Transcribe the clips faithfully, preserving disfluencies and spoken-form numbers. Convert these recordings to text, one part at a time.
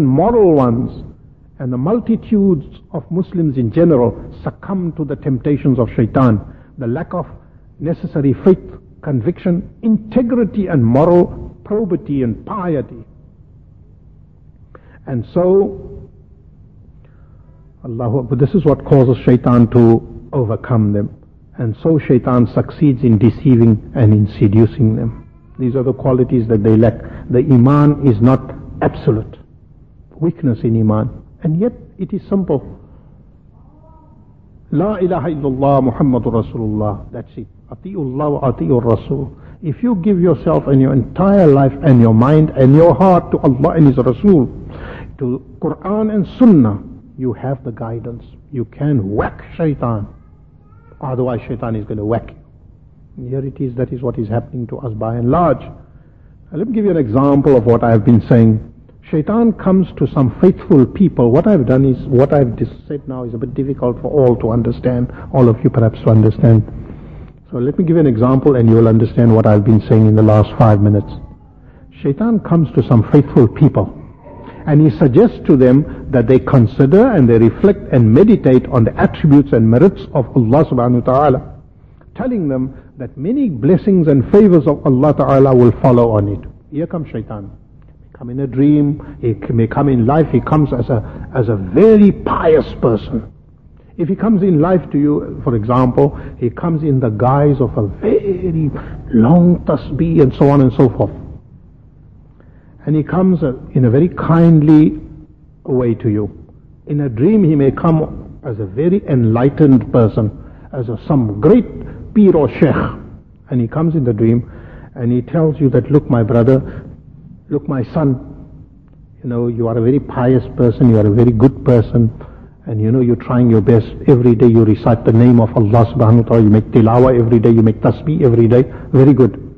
moral ones, and the multitudes of Muslims in general succumb to the temptations of shaitan, the lack of necessary faith, conviction, integrity and moral probity and piety. And so, Allahu Akbar, this is what causes shaitan to overcome them. And so shaitan succeeds in deceiving and in seducing them. These are the qualities that they lack. The iman is not absolute. Weakness in iman. And yet it is simple. La ilaha illallah Muhammadur Rasulullah. That's it. Ati'ullah wa ati'ur Rasul. If you give yourself and your entire life and your mind and your heart to Allah and His Rasul, to Quran and Sunnah, you have the guidance. You can whack shaitan. Otherwise shaitan is going to whack you. And here it is, that is what is happening to us by and large. Now let me give you an example of what I have been saying. Shaitan comes to some faithful people. What I've done is, what I've said now is a bit difficult for all to understand, all of you perhaps to understand. So let me give you an example and you will understand what I've been saying in the last five minutes. Shaitan comes to some faithful people and he suggests to them that they consider and they reflect and meditate on the attributes and merits of Allah subhanahu wa ta'ala, telling them that many blessings and favors of Allah ta'ala will follow on it. Here comes shaitan. Come in a dream, he may come in life, he comes as a, as a very pious person. If he comes in life to you, for example, he comes in the guise of a very long tasbih and so on and so forth. And he comes in a very kindly way to you. In a dream he may come as a very enlightened person, as a, some great peer or sheikh. And he comes in the dream and he tells you that, look my brother, look my son, you know, you are a very pious person, you are a very good person, and you know, you're trying your best. Every day you recite the name of Allah subhanahu wa ta'ala, you make tilawah every day, you make tasbih every day, very good.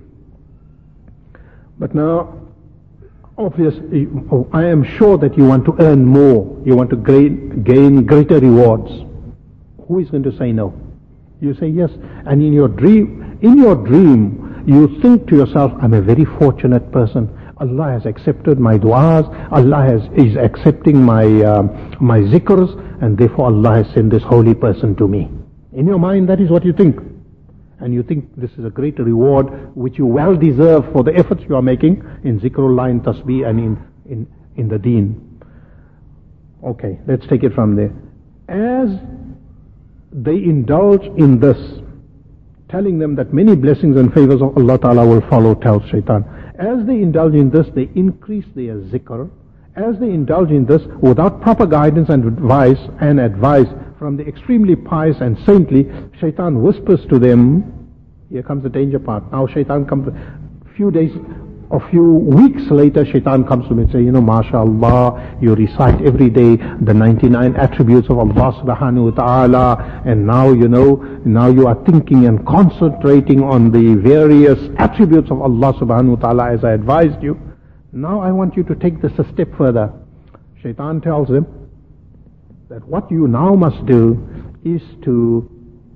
But now, obviously, I am sure that you want to earn more, you want to gain, gain greater rewards. Who is going to say no? You say yes. And in your dream, in your dream, you think to yourself, I'm a very fortunate person. Allah has accepted my du'as, Allah has, is accepting my, uh, my zikrs, and therefore Allah has sent this holy person to me. In your mind, that is what you think. And you think this is a great reward which you well deserve for the efforts you are making in zikrullah, in tasbih, and in, in, in the deen. Okay, let's take it from there. As they indulge in this, telling them that many blessings and favors of Allah Ta'ala will follow, tells shaitan. As they indulge in this, they increase their zikr. As they indulge in this, without proper guidance and advice and advice from the extremely pious and saintly, shaitan whispers to them, here comes the danger part. Now shaitan comes, a few days, a few weeks later, shaitan comes to me and says, you know, mashallah, you recite every day the ninety-nine attributes of Allah subhanahu wa ta'ala, and now, you know, now you are thinking and concentrating on the various attributes of Allah subhanahu wa ta'ala as I advised you. Now I want you to take this a step further. Shaitan tells him that what you now must do is to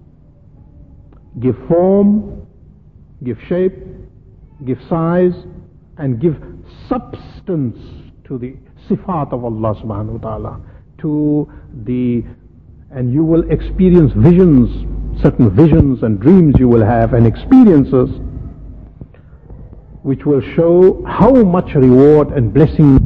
give form, give shape, give size, and give substance to the sifat of Allah subhanahu wa ta'ala, to the, and you will experience visions, certain visions and dreams you will have and experiences which will show how much reward and blessing.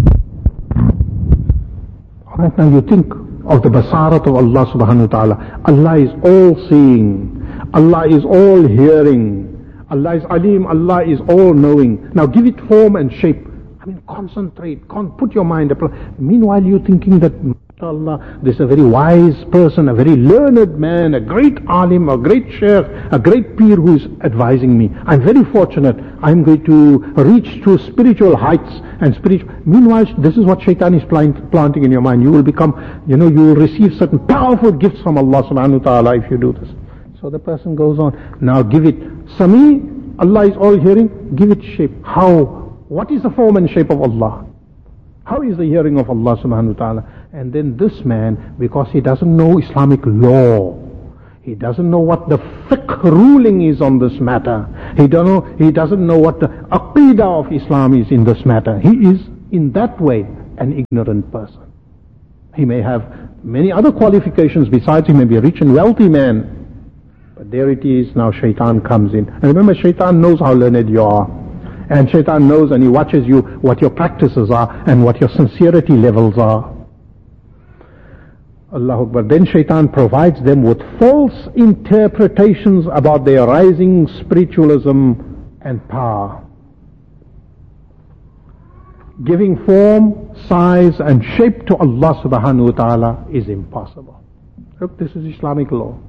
Alright, now you think of the basarat of Allah subhanahu wa ta'ala. Allah is all seeing, Allah is all hearing, Allah is alim, Allah is all knowing. Now give it form and shape. I mean, concentrate, con put your mind up. Meanwhile you're thinking that, mashallah, this is a very wise person, a very learned man, a great alim, a great sheikh, a great peer who is advising me. I'm very fortunate. I'm going to reach to spiritual heights and spiritual. Meanwhile, this is what shaitan is plant, planting in your mind. You will become, you know, you will receive certain powerful gifts from Allah subhanahu wa ta'ala if you do this. So the person goes on. Now give it Sami, Allah is all hearing, give it shape. How? What is the form and shape of Allah? How is the hearing of Allah subhanahu wa ta'ala? And then this man, because he doesn't know Islamic law, he doesn't know what the fiqh ruling is on this matter, he don't know, he doesn't know what the aqidah of Islam is in this matter. He is in that way an ignorant person. He may have many other qualifications besides. He may be a rich and wealthy man. But there it is, now shaitan comes in. And remember, shaitan knows how learned you are. And shaitan knows and he watches you, what your practices are and what your sincerity levels are. Allahu Akbar. Then shaitan provides them with false interpretations about their rising spiritualism and power. Giving form, size and shape to Allah subhanahu wa ta'ala is impossible. Look, this is Islamic law.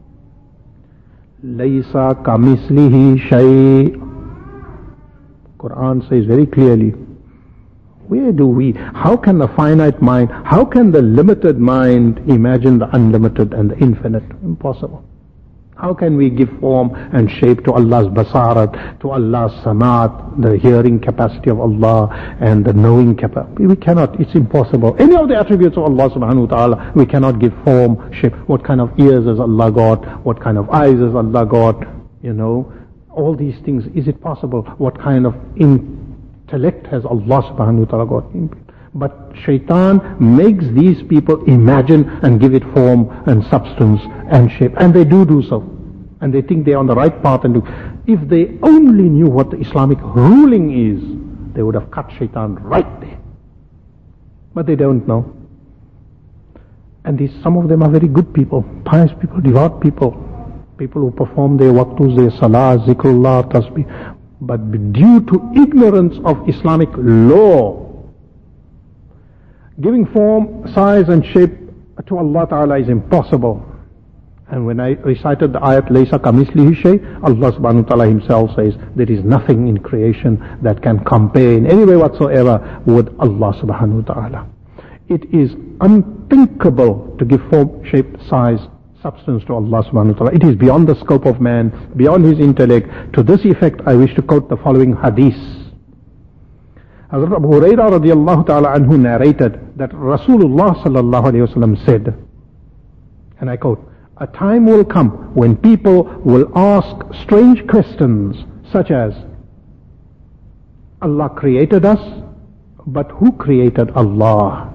Laysa kamislihi shay. Quran says very clearly, where do we, how can the finite mind, how can the limited mind imagine the unlimited and the infinite? Impossible. How can we give form and shape to Allah's basarat, to Allah's samat, the hearing capacity of Allah and the knowing capacity? We cannot, it's impossible. Any of the attributes of Allah subhanahu wa ta'ala, we cannot give form, shape. What kind of ears has Allah got? What kind of eyes has Allah got? You know, all these things, is it possible? What kind of intellect has Allah subhanahu wa ta'ala got? But shaitan makes these people imagine and give it form and substance and shape. And they do do so. And they think they're on the right path and do. If they only knew what the Islamic ruling is, they would have cut shaitan right there. But they don't know. And these, some of them are very good people, pious people, devout people. People who perform their waqtus, their salah, zikrullah, tasbih. But due to ignorance of Islamic law, giving form, size and shape to Allah Ta'ala is impossible. And when I recited the ayat, Laysa kamislihi shay, Allah Subhanahu wa Ta'ala Himself says, there is nothing in creation that can compare in any way whatsoever with Allah Subhanahu wa Ta'ala. It is unthinkable to give form, shape, size, substance to Allah Subhanahu wa Ta'ala. It is beyond the scope of man, beyond his intellect. To this effect, I wish to quote the following hadith. Hazrat Abu Hurairah radiallahu ta'ala anhu narrated that Rasulullah sallallahu alayhi wa sallam said, and I quote, a time will come when people will ask strange questions such as, Allah created us, but who created Allah?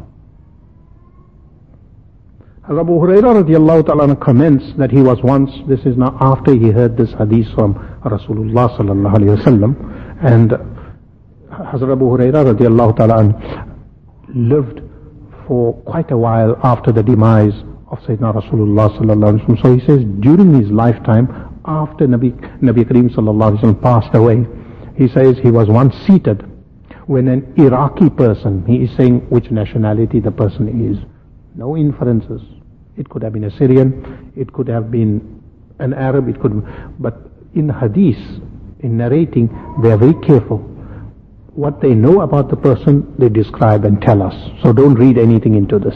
Hazrat Abu Hurairah radiallahu ta'ala comments that he was once, this is now after he heard this hadith from Rasulullah sallallahu alayhi wa sallam, and Hazrat Abu Hurairah radiallahu ta'ala lived for quite a while after the demise of Sayyidina Rasulullah sallallahu alaihi wasallam. So he says during his lifetime, after Nabi, Nabi Kareem sallallahu alaihi wasallam passed away, he says he was once seated when an Iraqi person, he is saying which nationality the person is, no inferences. It could have been a Syrian, it could have been an Arab, it could, but in hadith, in narrating, they are very careful. What they know about the person, they describe and tell us. So don't read anything into this.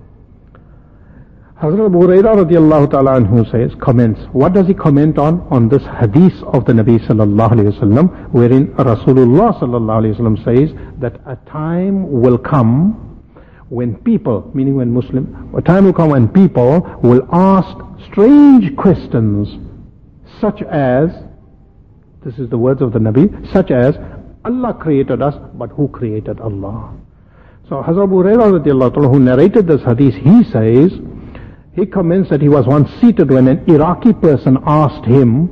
Hazrat Abu Hurairah radiallahu ta'ala anhu says, comments. What does he comment on? On this hadith of the Nabi sallallahu alayhi wa sallam, wherein Rasulullah sallallahu alayhi wa sallam says that a time will come when people, meaning when Muslim, a time will come when people will ask strange questions such as, this is the words of the Nabi, such as, Allah created us, but who created Allah? So Hazrat Abu Hurairah radiallahu ta'ala, who narrated this hadith, he says, he comments that he was once seated when an Iraqi person asked him,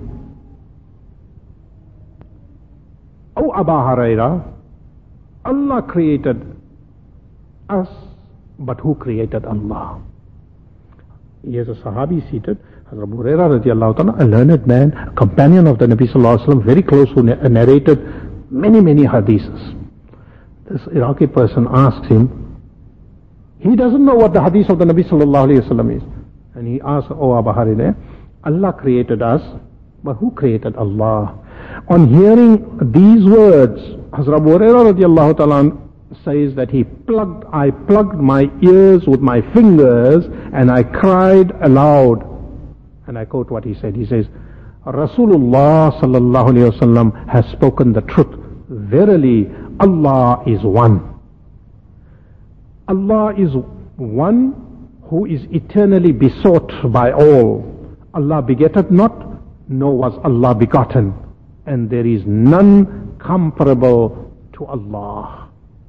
O Abu Hurairah, Allah created us, but who created Allah? He is a Sahabi seated, Hazrat Abu Hurairah radiallahu ta'ala, a learned man, a companion of the Nabi sallallahu alaihi wasallam, very close, who narrated many, many hadiths. This Iraqi person asks him, he doesn't know what the hadith of the Nabi sallallahu alayhi wa sallam is. And he asks, Oh Abu Hurairah, Allah created us, but who created Allah? On hearing these words, Hazrat Abu Hurairah radiallahu ta'ala says that he plugged, I plugged my ears with my fingers and I cried aloud. And I quote what he said. He says, Rasulullah sallallahu alayhi wa sallam has spoken the truth. Verily, Allah is one. Allah is one who is eternally besought by all. Allah begetteth not, nor was Allah begotten. And there is none comparable to Allah.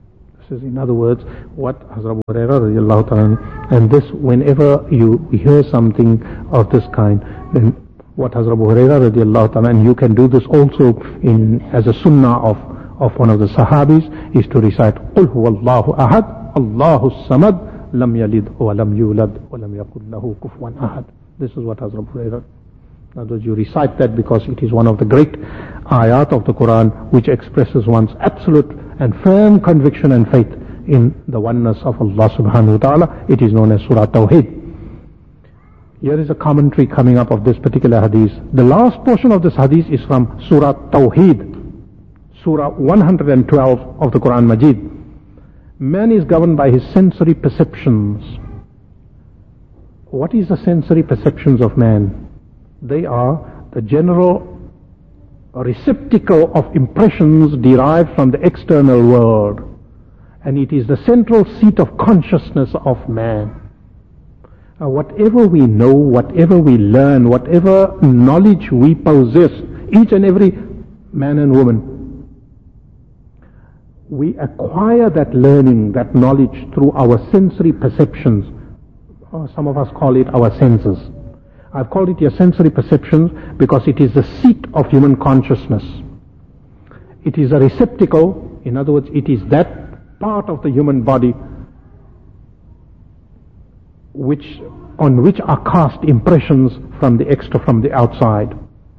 This is, in other words, what Hazrat Abu Hurairah radiallahu ta'ala, and this, whenever you hear something of this kind, then what Hazrat Abu Hurairah radiallahu ta'ala, and you can do this also in as a sunnah of, of one of the Sahabis, is to recite, قُلْ هُوَ اللَّهُ أَحَدْ اللَّهُ الصَّمَدْ لَمْ يَلِدْ وَلَمْ يُولَدْ وَلَمْ يَكُنْ لَهُ كُفُوًا أَحَدْ. This is what Hazrat Abu Hurairah. In other words, you recite that because it is one of the great ayat of the Quran which expresses one's absolute and firm conviction and faith in the oneness of Allah subhanahu wa ta'ala. It is known as Surah Tawheed. Here is a commentary coming up of this particular hadith. The last portion of this hadith is from Surah Tawheed, Surah one hundred twelve of the Quran Majid. Man is governed by his sensory perceptions. What is the sensory perceptions of man? They are the general receptacle of impressions derived from the external world, and it is the central seat of consciousness of man. Uh, whatever we know, whatever we learn, whatever knowledge we possess, each and every man and woman, we acquire that learning, that knowledge through our sensory perceptions. Or some of us call it our senses. I've called it your sensory perceptions because it is the seat of human consciousness. It is a receptacle, in other words, it is that part of the human body which, on which are cast impressions from the extra, from the outside.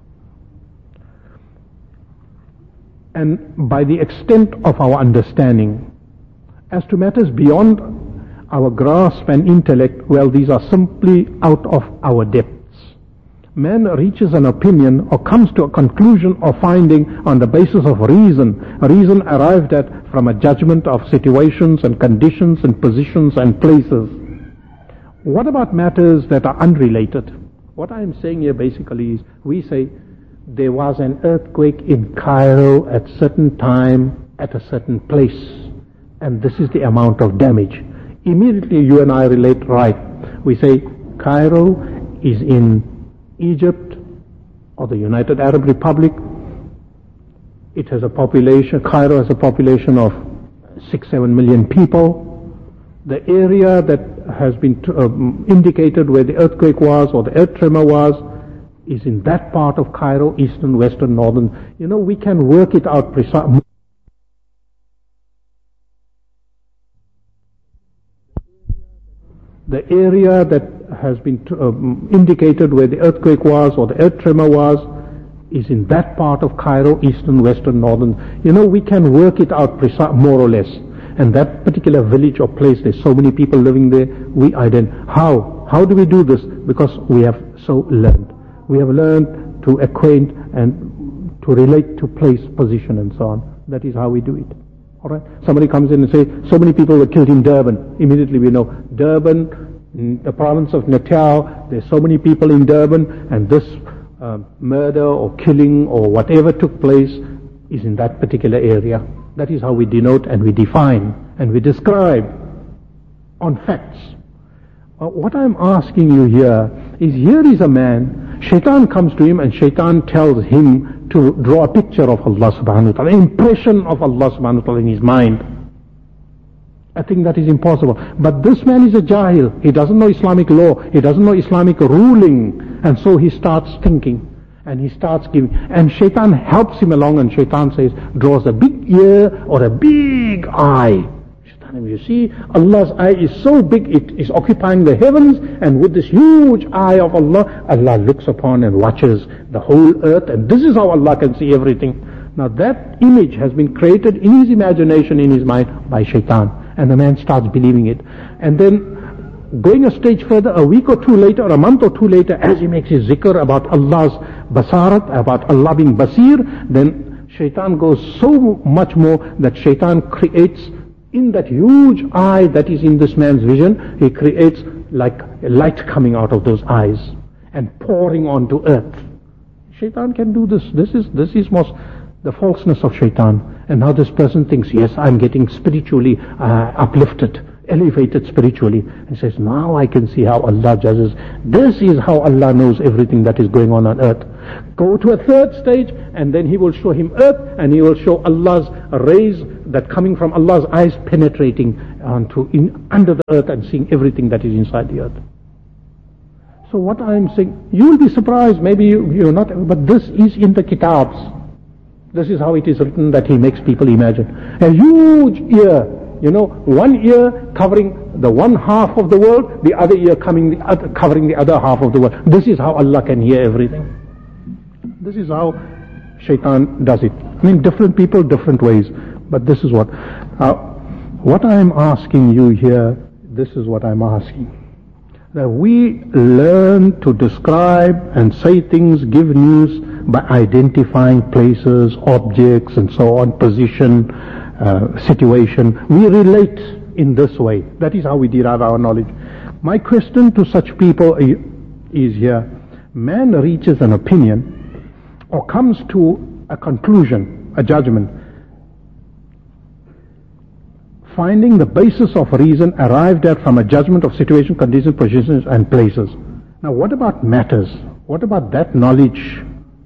And by the extent of our understanding, as to matters beyond our grasp and intellect, well, these are simply out of our depths. Man reaches an opinion or comes to a conclusion or finding on the basis of reason, reason arrived at from a judgment of situations and conditions and positions and places. What about matters that are unrelated? What I am saying here basically is, we say there was an earthquake in Cairo at certain time at a certain place, and this is the amount of damage. Immediately you and I relate, right? We say Cairo is in Egypt or the United Arab Republic. It has a population, Cairo has a population of six, seven million people. The area that has been um, indicated where the earthquake was or the earth tremor was is in that part of Cairo, eastern, western, northern. You know, we can work it out precisely. The area that has been um, indicated where the earthquake was or the earth tremor was is in that part of Cairo, eastern, western, northern. You know, we can work it out precise, more or less. And that particular village or place, there's so many people living there, we identify. How? How do we do this? Because we have so learned. We have learned to acquaint and to relate to place, position and so on. That is how we do it. Alright? Somebody comes in and says, so many people were killed in Durban. Immediately we know, Durban, the province of Natal, there's so many people in Durban, and this uh, murder or killing or whatever took place is in that particular area. That is how we denote and we define and we describe on facts. Uh, what I'm asking you here is, here is a man, Shaitan comes to him and Shaitan tells him to draw a picture of Allah subhanahu wa ta'ala, an impression of Allah subhanahu wa ta'ala in his mind. I think that is impossible. But this man is a jahil. He doesn't know Islamic law. He doesn't know Islamic ruling. And so he starts thinking. And he starts giving. And Shaitan helps him along, and Shaitan says, draws a big ear or a big eye. Shaitan, you see, Allah's eye is so big, it is occupying the heavens, and with this huge eye of Allah, Allah looks upon and watches the whole earth, and this is how Allah can see everything. Now that image has been created in his imagination, in his mind, by Shaitan. And the man starts believing it. And then, going a stage further, a week or two later, or a month or two later, as he makes his zikr about Allah's basarat, about Allah being basir, then Shaitan goes so much more that Shaitan creates, in that huge eye that is in this man's vision, he creates like a light coming out of those eyes and pouring onto earth. Shaitan can do this. This is, this is most the falseness of Shaitan. And now this person thinks, yes, I'm getting spiritually uh, uplifted, elevated spiritually. And says, now I can see how Allah judges. This is how Allah knows everything that is going on on earth. Go to a third stage, and then He will show him earth, and He will show Allah's rays, that coming from Allah's eyes penetrating onto in, under the earth and seeing everything that is inside the earth. So what I'm saying, you will be surprised, maybe you, you're not, but this is in the kitabs. This is how it is written, that he makes people imagine. A huge ear, you know, one ear covering the one half of the world, the other ear coming the other, covering the other half of the world. This is how Allah can hear everything. This is how Shaitan does it. I mean, different people, different ways. But this is what, uh, what I'm asking you here, this is what I'm asking. That we learn to describe and say things, give news by identifying places, objects and so on, position, uh, situation. We relate in this way. That is how we derive our knowledge. My question to such people is here. Man reaches an opinion or comes to a conclusion, a judgment, finding the basis of reason arrived at from a judgment of situation, conditions, positions and places. Now what about matters? What about that knowledge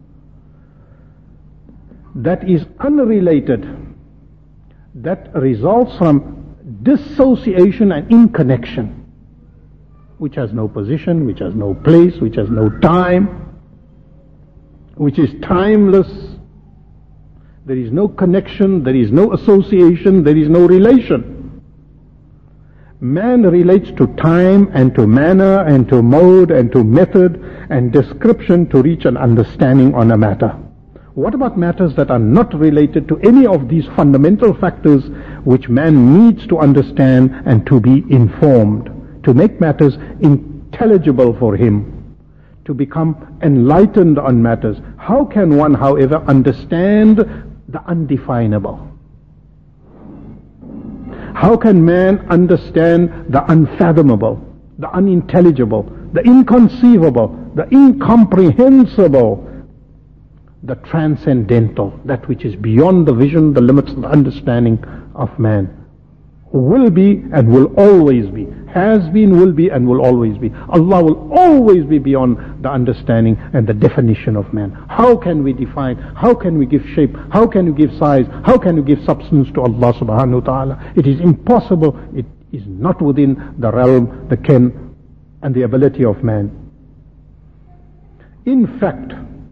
that is unrelated, that results from dissociation and inconnection, which has no position, which has no place, which has no time, which is timeless? There is no connection, there is no association, there is no relation. Man relates to time and to manner and to mode and to method and description to reach an understanding on a matter. What about matters that are not related to any of these fundamental factors which man needs to understand and to be informed, to make matters intelligible for him, to become enlightened on matters? How can one, however, understand the undefinable? How can man understand the unfathomable, the unintelligible, the inconceivable, the incomprehensible, the transcendental, that which is beyond the vision, the limits of the understanding of man? Will be and will always be, has been, will be and will always be. Allah will always be beyond the understanding and the definition of man. How can we define, how can we give shape, how can we give size, how can we give substance to Allah subhanahu wa ta'ala? It is impossible, it is not within the realm, the ken and the ability of man. In fact,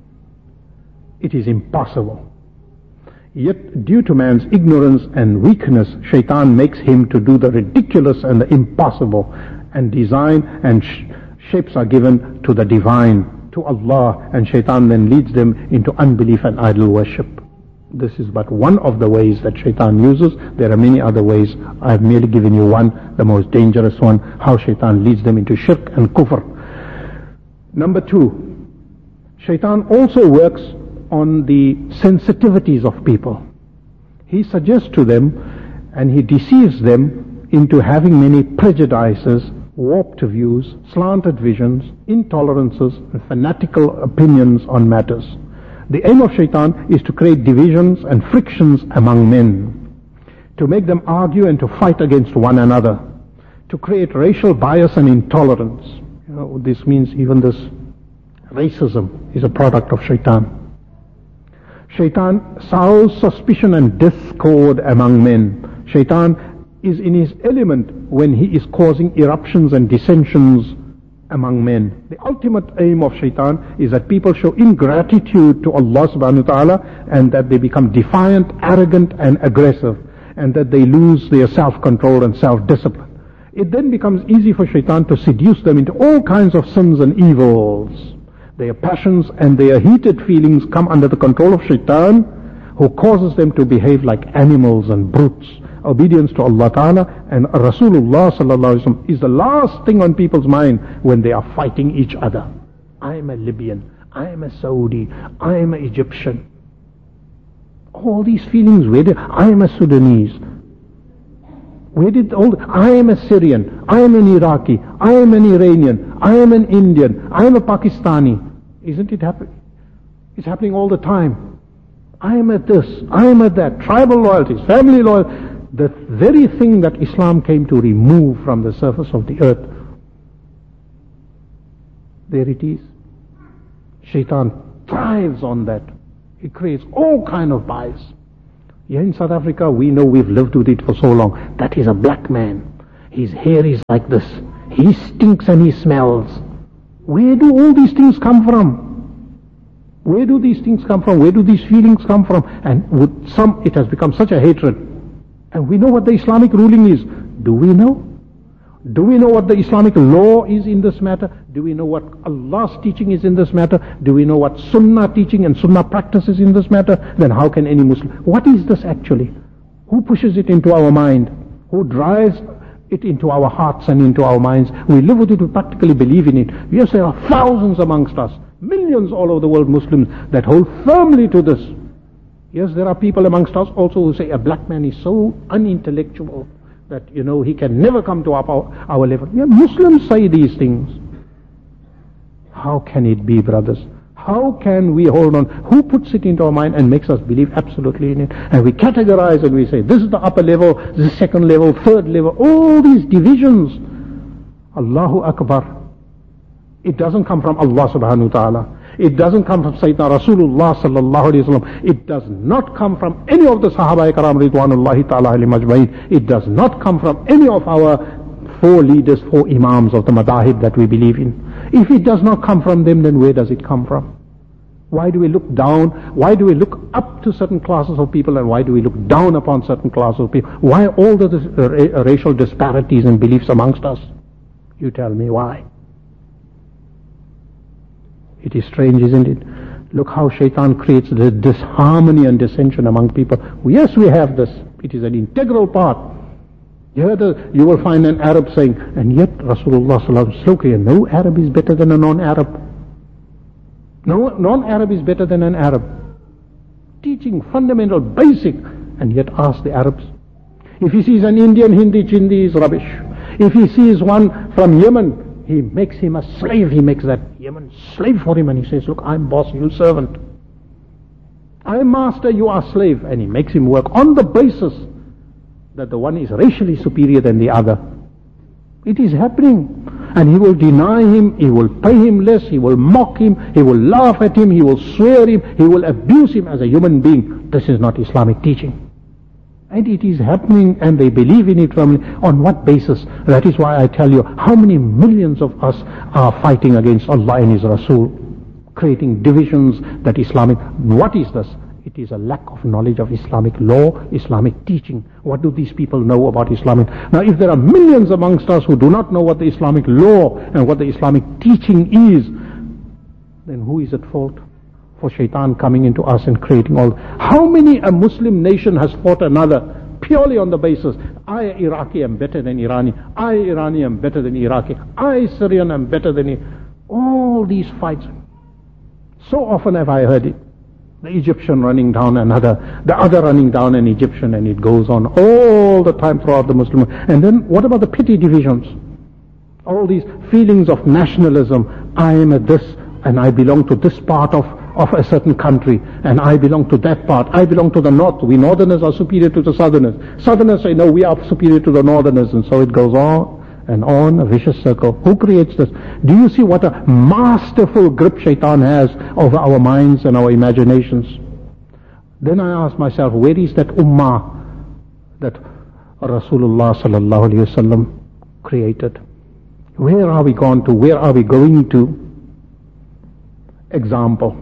it is impossible. Yet due to man's ignorance and weakness, Shaitan makes him to do the ridiculous and the impossible, and design and sh shapes are given to the divine, to Allah, and Shaitan then leads them into unbelief and idol worship. This is but one of the ways that Shaitan uses. There are many other ways. I have merely given you one, the most dangerous one, how Shaitan leads them into shirk and kufr. Number two, Shaitan also works on the sensitivities of people. He suggests to them and he deceives them into having many prejudices, warped views, slanted visions, intolerances, and fanatical opinions on matters. The aim of Shaitan is to create divisions and frictions among men, to make them argue and to fight against one another, to create racial bias and intolerance. You know, this means even this racism is a product of Shaitan. Shaitan sows suspicion and discord among men. Shaitan is in his element when he is causing eruptions and dissensions among men. The ultimate aim of Shaitan is that people show ingratitude to Allah subhanahu wa ta'ala, and that they become defiant, arrogant and aggressive, and that they lose their self-control and self-discipline. It then becomes easy for Shaitan to seduce them into all kinds of sins and evils. Their passions and their heated feelings come under the control of Shaitan, who causes them to behave like animals and brutes. Obedience to Allah Ta'ala and Rasulullah Sallallahu Alaihi Wasallam is the last thing on people's mind when they are fighting each other. I am a Libyan, I am a Saudi, I am an Egyptian. All these feelings, where did, I am a Sudanese. Where did all, the, I am a Syrian, I am an Iraqi, I am an Iranian, I am an Indian, I am a Pakistani. Isn't it happening? It's happening all the time. I am at this, I am at that. Tribal loyalties, family loyalties. The very thing that Islam came to remove from the surface of the earth. There it is. Shaitan thrives on that. He creates all kind of bias. Here in South Africa, we know, we've lived with it for so long. That is a black man. His hair is like this. He stinks and he smells. Where do all these things come from? Where do these things come from? Where do these feelings come from? And with some, it has become such a hatred. And we know what the Islamic ruling is. Do we know? Do we know what the Islamic law is in this matter? Do we know what Allah's teaching is in this matter? Do we know what Sunnah teaching and Sunnah practice is in this matter? Then how can any Muslim? What is this actually? Who pushes it into our mind? Who drives it into our hearts and into our minds? We live with it, we practically believe in it. Yes, there are thousands amongst us, millions all over the world, Muslims, that hold firmly to this. Yes, there are people amongst us also who say a black man is so unintellectual that, you know, he can never come to our, our level. Yeah, Muslims say these things. How can it be, brothers? How can we hold on? Who puts it into our mind and makes us believe absolutely in it? And we categorize and we say, this is the upper level, this is second level, third level, all these divisions. Allahu Akbar. It doesn't come from Allah subhanahu wa ta'ala. It doesn't come from Sayyidina Rasulullah sallallahu alayhi wa sallam. It does not come from any of the Sahaba Ikram ridwanullahi ta'ala alayhim ajma'in. It does not come from any of our four leaders, four imams of the madahib that we believe in. If it does not come from them, then where does it come from? Why do we look down? Why do we look up to certain classes of people, and why do we look down upon certain classes of people? Why all the uh, racial disparities and beliefs amongst us? You tell me why. It is strange, isn't it? Look how shaitan creates the disharmony and dissension among people. Yes, we have this. It is an integral part. Here the, you will find an Arab saying, and yet Rasulullah sallallahu alaihi wasallam said, no Arab is better than a non-Arab. No non-Arab is better than an Arab. Teaching fundamental, basic, and yet ask the Arabs. If he sees an Indian Hindi, Chindi is rubbish. If he sees one from Yemen, he makes him a slave. He makes that Yemen slave for him, and he says, look, I'm boss, you servant. I'm master, you are slave. And he makes him work on the basis that the one is racially superior than the other. It is happening. And he will deny him, he will pay him less, he will mock him, he will laugh at him, he will swear him, he will abuse him as a human being. This is not Islamic teaching. And it is happening, and they believe in it firmly. On what basis? That is why I tell you, how many millions of us are fighting against Allah and His Rasul, creating divisions that Islamic... What is this? It is a lack of knowledge of Islamic law, Islamic teaching. What do these people know about Islamic? Now, if there are millions amongst us who do not know what the Islamic law and what the Islamic teaching is, then who is at fault for shaitan coming into us and creating all? How many a Muslim nation has fought another purely on the basis, I Iraqi am better than Irani, I Irani am better than Iraqi, I Syrian am better than I. All these fights. So often have I heard it. The Egyptian running down another, the other running down an Egyptian, and it goes on all the time throughout the Muslim. And then what about the petty divisions? All these feelings of nationalism. I am a this, and I belong to this part of, of a certain country, and I belong to that part. I belong to the north. We northerners are superior to the southerners. Southerners say, no, we are superior to the northerners, and so it goes on and on, a vicious circle. Who creates this? Do you see what a masterful grip shaitan has over our minds and our imaginations? Then I ask myself, where is that ummah that Rasulullah sallallahu alaihi wasallam created? Where are we gone to? Where are we going to? Example.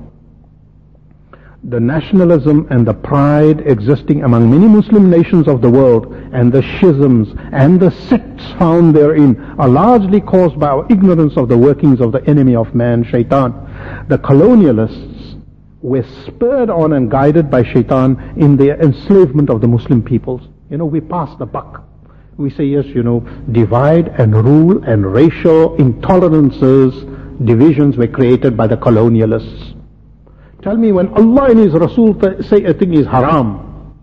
The nationalism and the pride existing among many Muslim nations of the world, and the schisms and the sects found therein, are largely caused by our ignorance of the workings of the enemy of man, shaitan. The colonialists were spurred on and guided by shaitan in their enslavement of the Muslim peoples. You know, we pass the buck. We say, yes, you know, divide and rule and racial intolerances, divisions were created by the colonialists. Tell me, when Allah and His Rasul say a thing is haram,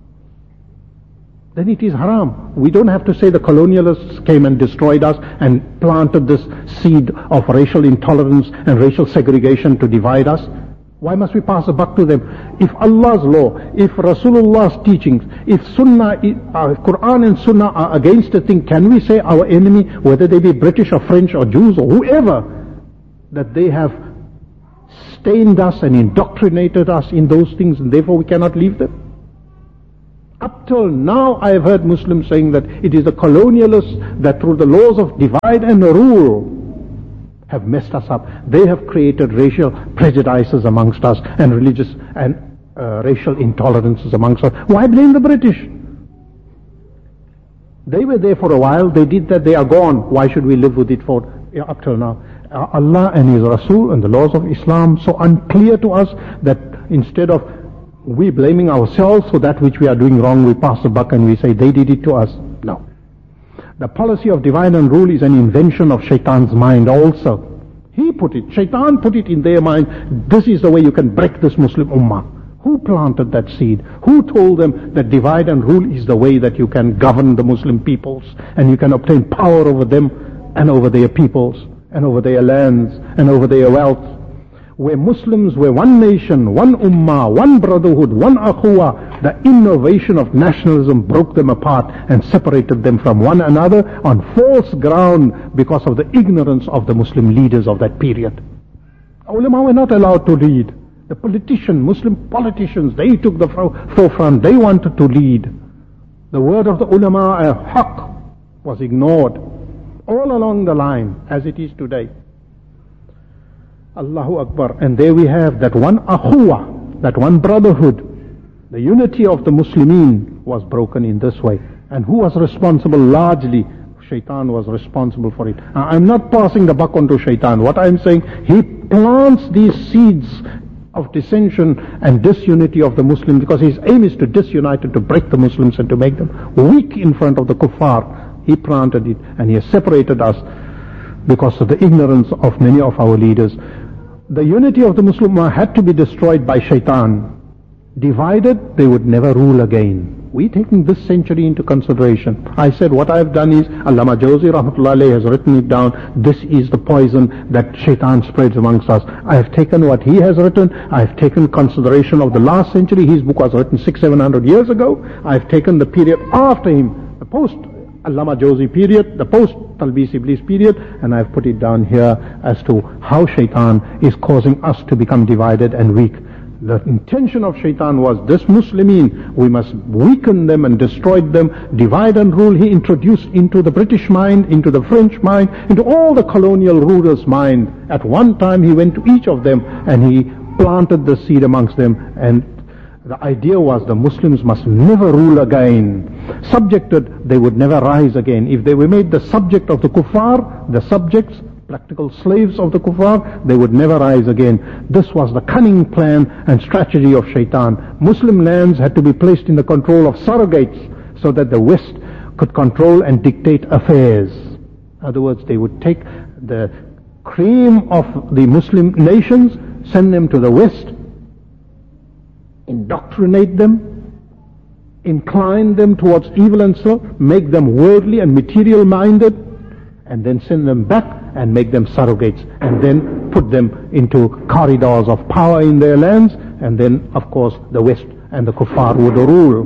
then it is haram. We don't have to say the colonialists came and destroyed us and planted this seed of racial intolerance and racial segregation to divide us. Why must we pass a buck to them? If Allah's law, if Rasulullah's teachings, if Sunnah, uh, Quran and Sunnah are against a thing, can we say our enemy, whether they be British or French or Jews or whoever, that they have stained us and indoctrinated us in those things, and therefore we cannot leave them? Up till now, I have heard Muslims saying that it is the colonialists that through the laws of divide and rule have messed us up. They have created racial prejudices amongst us and religious and uh, racial intolerances amongst us. Why blame the British? They were there for a while, they did that, they are gone. Why should we live with it for uh, up till now? Uh, Allah and His Rasul and the laws of Islam so unclear to us that instead of we blaming ourselves for that which we are doing wrong, we pass the buck and we say they did it to us. No. The policy of divide and rule is an invention of Shaitan's mind also. He put it, Shaitan put it in their mind, this is the way you can break this Muslim ummah. Who planted that seed? Who told them that divide and rule is the way that you can govern the Muslim peoples and you can obtain power over them and over their peoples and over their lands and over their wealth? Where Muslims were one nation, one ummah, one brotherhood, one akhuwah, the innovation of nationalism broke them apart and separated them from one another on false ground because of the ignorance of the Muslim leaders of that period. Ulama were not allowed to lead. The politicians, Muslim politicians, they took the forefront, they wanted to lead. The word of the ulama, a haqq, was ignored all along the line as it is today. Allahu Akbar. And there we have that one akhuwah, that one brotherhood. The unity of the Muslimin was broken in this way. And who was responsible? Largely, Shaitan was responsible for it. Now, I'm not passing the buck onto Shaitan. What I'm saying, he plants these seeds of dissension and disunity of the Muslims because his aim is to disunite and to break the Muslims and to make them weak in front of the kuffar. He planted it and he has separated us because of the ignorance of many of our leaders. The unity of the Muslim Ummah had to be destroyed by Shaitan. Divided, they would never rule again. We taking this century into consideration. I said what I have done is, Allama Jawzi Rahmatullah Alayhi has written it down. This is the poison that Shaitan spreads amongst us. I have taken what he has written. I have taken consideration of the last century. His book was written six, seven hundred years ago. I have taken the period after him, the post Allama Jawzi period, the post Talbis Iblis period, and I've put it down here as to how Shaitan is causing us to become divided and weak. The intention of Shaitan was this Muslimin, we must weaken them and destroy them, divide and rule. He introduced into the British mind, into the French mind, into all the colonial rulers' mind. At one time he went to each of them and he planted the seed amongst them, and the idea was the Muslims must never rule again. Subjected, they would never rise again. If they were made the subject of the kuffar, the subjects, practical slaves of the kuffar, they would never rise again. This was the cunning plan and strategy of Shaitan. Muslim lands had to be placed in the control of surrogates so that the West could control and dictate affairs. In other words, they would take the cream of the Muslim nations, send them to the West, indoctrinate them, incline them towards evil and so, make them worldly and material minded, and then send them back and make them surrogates, and then put them into corridors of power in their lands, and then of course the West and the kuffar would rule.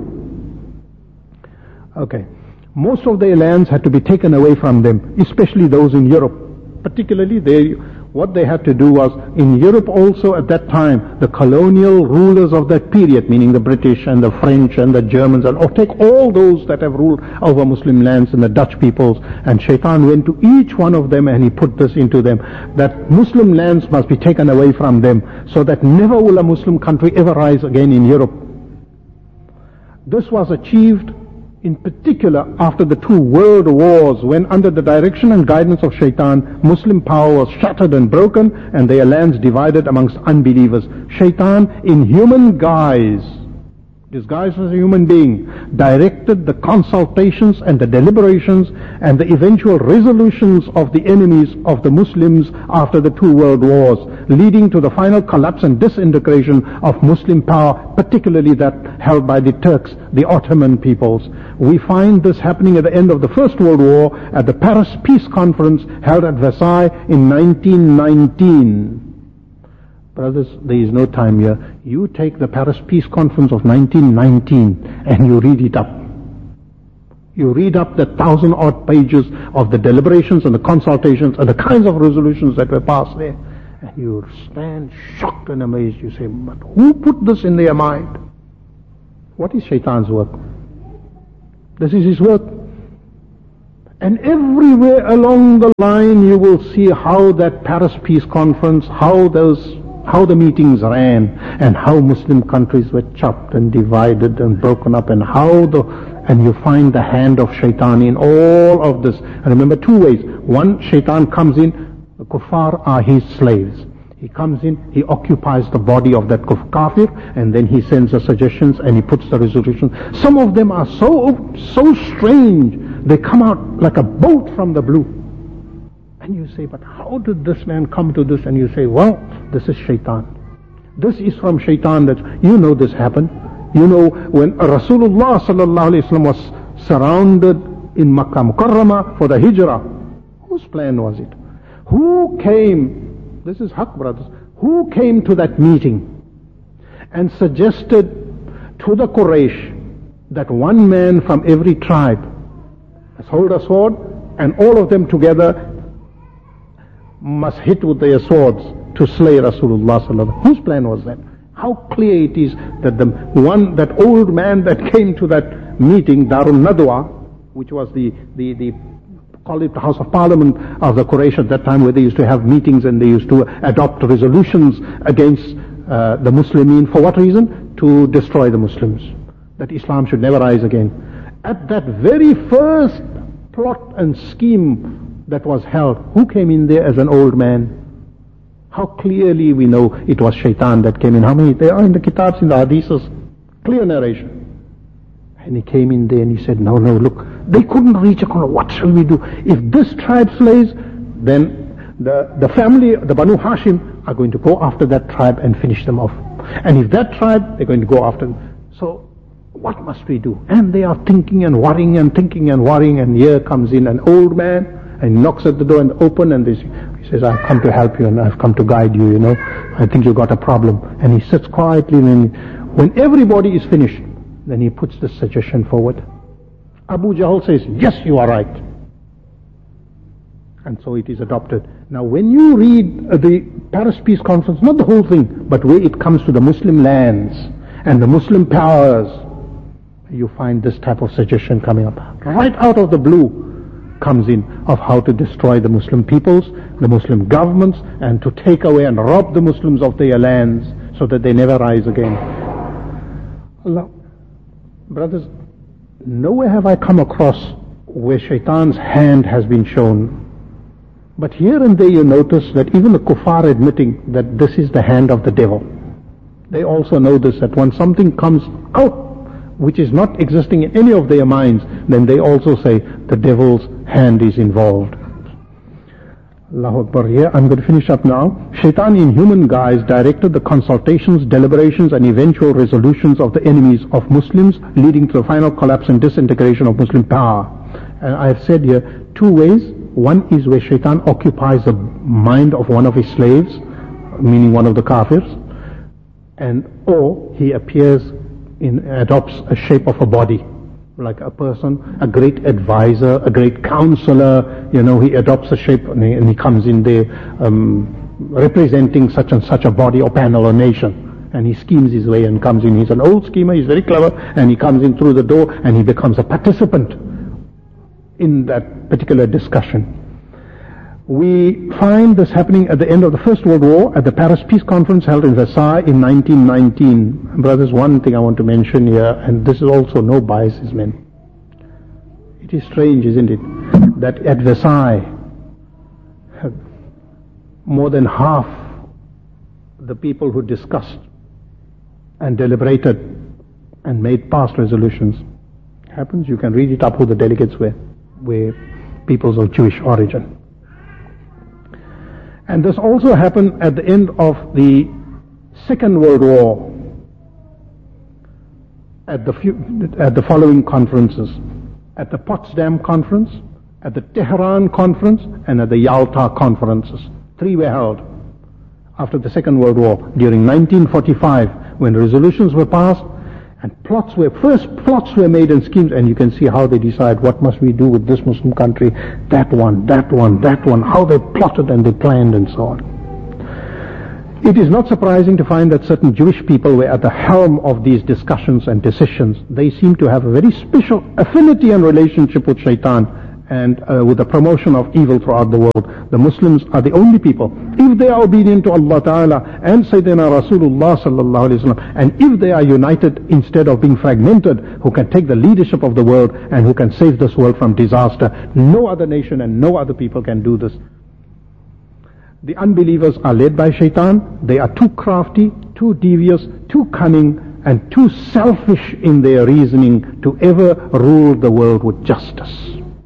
Okay. Most of their lands had to be taken away from them, especially those in Europe. Particularly they, what they had to do was, in Europe also at that time, the colonial rulers of that period, meaning the British and the French and the Germans, and or take all those that have ruled over Muslim lands and the Dutch peoples, and Shaitan went to each one of them and he put this into them, that Muslim lands must be taken away from them, so that never will a Muslim country ever rise again in Europe. This was achieved in particular after the two world wars, when under the direction and guidance of Shaitan, Muslim power was shattered and broken and their lands divided amongst unbelievers. Shaitan, in human guise, disguised as a human being, directed the consultations and the deliberations and the eventual resolutions of the enemies of the Muslims after the two world wars, leading to the final collapse and disintegration of Muslim power, particularly that held by the Turks, the Ottoman peoples. We find this happening at the end of the First World War at the Paris Peace Conference held at Versailles in nineteen nineteen. Brothers, there is no time here. You take the Paris Peace Conference of nineteen nineteen and you read it up. You read up the thousand odd pages of the deliberations and the consultations and the kinds of resolutions that were passed there. And you stand shocked and amazed. You say, but who put this in their mind? What is Shaitan's work? This is his work. And everywhere along the line you will see how that Paris Peace Conference, how those, how the meetings ran, and how Muslim countries were chopped and divided and broken up, and how the, and you find the hand of shaitan in all of this. And remember, two ways. One, shaitan comes in, the kuffar are his slaves. He comes in, he occupies the body of that kafir, and then he sends the suggestions and he puts the resolution. Some of them are so, so strange, they come out like a bolt from the blue. And you say, but how did this man come to this? And you say, well, this is shaitan. This is from shaitan. That you know this happened. You know, when Rasulullah sallallahu alaihi wasallam was surrounded in Makkah Mukarramah for the hijrah, whose plan was it? Who came? This is Haqq, brothers. Who came to that meeting and suggested to the Quraysh that one man from every tribe must hold a sword, and all of them together must hit with their swords to slay Rasulullah sallallahu alaihi wasallam? Whose plan was that? How clear it is that the one, that old man that came to that meeting, Darul Nadwa, which was the, the, the call it the House of Parliament of the Quraysh at that time, where they used to have meetings and they used to adopt resolutions against uh, the Muslimin. For what reason? To destroy the Muslims. That Islam should never rise again. At that very first plot and scheme that was held, who came in there as an old man? How clearly we know it was shaitan that came in. How many? They are in the kitabs, in the hadiths. Clear narration. And he came in there and he said, no, no, look, they couldn't reach a corner. What shall we do? If this tribe slays, then the, the family, the Banu Hashim, are going to go after that tribe and finish them off. And if that tribe, they're going to go after them. So, what must we do? And they are thinking and worrying and thinking and worrying, and here comes in an old man and knocks at the door and open, and they say, he says, I've come to help you and I've come to guide you, you know. I think you've got a problem. And he sits quietly, and when everybody is finished, then he puts the suggestion forward. Abu Jahl says, yes, you are right. And so it is adopted. Now when you read uh, the Paris Peace Conference, not the whole thing, but where it comes to the Muslim lands and the Muslim powers, you find this type of suggestion coming up. Right out of the blue comes in of how to destroy the Muslim peoples, the Muslim governments, and to take away and rob the Muslims of their lands so that they never rise again. Allah. Brothers, nowhere have I come across where shaitan's hand has been shown. But here and there you notice that even the kuffar admitting that this is the hand of the devil. They also know this, that when something comes out which is not existing in any of their minds, then they also say the devil's hand is involved. Allahu Akbar. Here I'm going to finish up now. Shaitan in human guise directed the consultations, deliberations and eventual resolutions of the enemies of Muslims, leading to the final collapse and disintegration of Muslim power. And I have said here two ways. One is where shaitan occupies the mind of one of his slaves, meaning one of the kafirs, and or he appears in, adopts a shape of a body, like a person, a great advisor, a great counselor, you know, he adopts a shape and he, and he comes in there um, representing such and such a body or panel or nation, and he schemes his way and comes in. He's an old schemer, he's very clever, and he comes in through the door and he becomes a participant in that particular discussion. We find this happening at the end of the First World War at the Paris Peace Conference held in Versailles in nineteen nineteen. Brothers, one thing I want to mention here, and this is also no biases meant. It is strange, isn't it, that at Versailles, more than half the people who discussed and deliberated and made past resolutions happens, you can read it up who the delegates were, were peoples of Jewish origin. And this also happened at the end of the Second World War, at the, few, at the following conferences: at the Potsdam Conference, at the Tehran Conference, and at the Yalta Conferences. Three were held after the Second World War during nineteen forty-five, when resolutions were passed and plots were, first plots were made and schemes, and you can see how they decide what must we do with this Muslim country, that one, that one, that one, how they plotted and they planned and so on. It is not surprising to find that certain Jewish people were at the helm of these discussions and decisions. They seem to have a very special affinity and relationship with shaitan and uh, with the promotion of evil throughout the world. The Muslims are the only people, if they are obedient to Allah Ta'ala and Sayyidina Rasulullah Sallallahu Alaihi Wasallam, and if they are united instead of being fragmented, who can take the leadership of the world and who can save this world from disaster. No other nation and no other people can do this. The unbelievers are led by shaitan. They are too crafty, too devious, too cunning, and too selfish in their reasoning to ever rule the world with justice.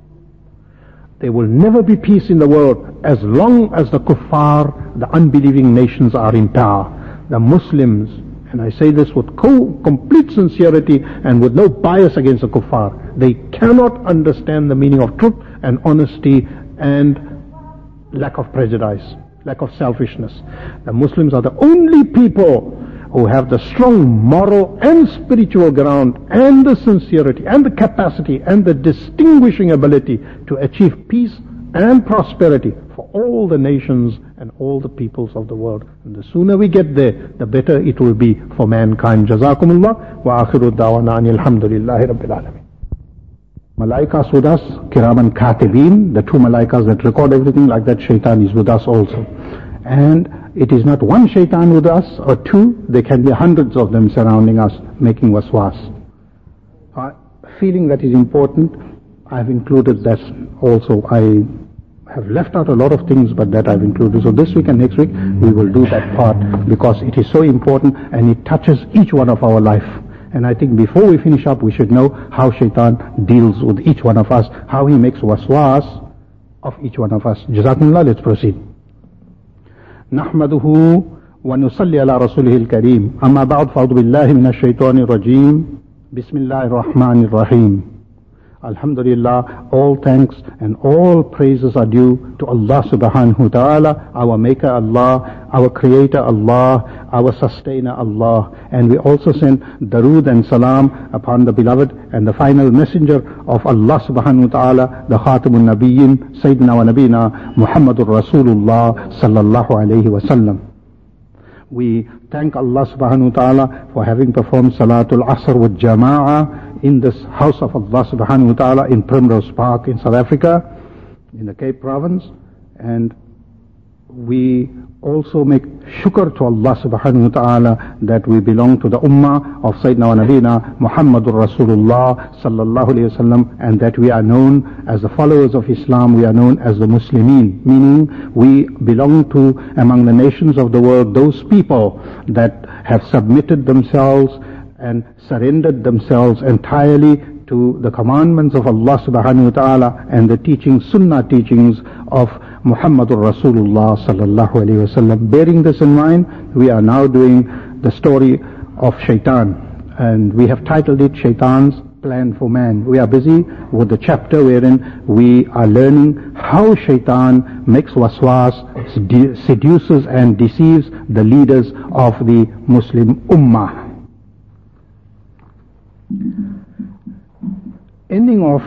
There will never be peace in the world as long as the kuffar, the unbelieving nations, are in power. The Muslims, and I say this with co- complete sincerity and with no bias against the kuffar, they cannot understand the meaning of truth and honesty and lack of prejudice, lack of selfishness. The Muslims are the only people who have the strong moral and spiritual ground and the sincerity and the capacity and the distinguishing ability to achieve peace and prosperity for all the nations and all the peoples of the world. And the sooner we get there, the better it will be for mankind. Jazakumullah wa akhiru da'wana alhamdulillahi rabbil alamin. Malaikas with us, Kiraman Katibin, the two Malaikas that record everything, like that shaitan is with us also. And it is not one shaitan with us or two, there can be hundreds of them surrounding us, making waswas. Uh, feeling that is important, I've included that also. I have left out a lot of things, but that I've included. So this week and next week, we will do that part, because it is so important and it touches each one of our life. And I think before we finish up, we should know how shaitan deals with each one of us, how he makes waswas of each one of us. Jazakumullah, let's proceed. نحمده ونصلي على رسوله الكريم أما بعد فأعوذ بالله من الشيطان الرجيم بسم الله الرحمن الرحيم. Alhamdulillah, all thanks and all praises are due to Allah subhanahu wa ta'ala, our maker Allah, our creator Allah, our sustainer Allah. And we also send darood and salam upon the beloved and the final messenger of Allah subhanahu wa ta'ala, the Khatamun Nabiyyin, Sayyidina wa Nabina, Muhammadur Rasulullah sallallahu alayhi wa sallam. We thank Allah subhanahu wa ta'ala for having performed Salatul Asr with Jama'ah in this house of Allah subhanahu wa ta'ala in Primrose Park in South Africa, in the Cape Province. And we also make shukr to Allah subhanahu wa ta'ala that we belong to the ummah of Sayyidina wa Nabina Muhammadur Rasulullah sallallahu alayhi wa sallam, and that we are known as the followers of Islam, we are known as the Muslimin, meaning we belong to, among the nations of the world, those people that have submitted themselves and surrendered themselves entirely to the commandments of Allah subhanahu wa ta'ala and the teachings, sunnah teachings of Muhammadur Rasulullah sallallahu alayhi wa sallam. Bearing this in mind, we are now doing the story of Shaitan, and we have titled it Shaitan's Plan for Man. We are busy with the chapter wherein we are learning how Shaitan makes waswas, seduces and deceives the leaders of the Muslim Ummah. Ending off